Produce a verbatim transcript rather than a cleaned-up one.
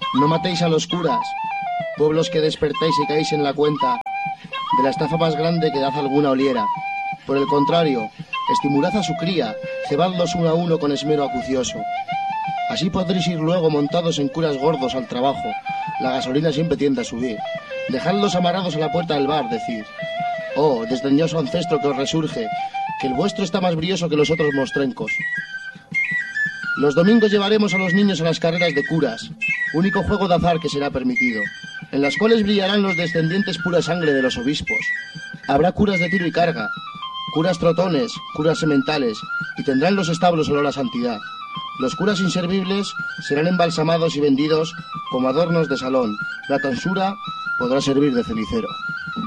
No matéis a los curas, pueblos que despertáis y caéis en la cuenta de la estafa más grande que dad alguna oliera. Por el contrario, estimulad a su cría, cebadlos uno a uno con esmero acucioso. Así podréis ir luego montados en curas gordos al trabajo. La gasolina siempre tiende a subir. Dejadlos amarrados a la puerta del bar, decid: oh, desdeñoso ancestro que os resurge, que el vuestro está más brilloso que los otros mostrencos. Los domingos llevaremos a los niños a las carreras de curas, único juego de azar que será permitido, en las cuales brillarán los descendientes pura sangre de los obispos. Habrá curas de tiro y carga, curas trotones, curas sementales, y tendrán los establos olor a santidad. Los curas inservibles serán embalsamados y vendidos como adornos de salón. La tonsura podrá servir de cenicero.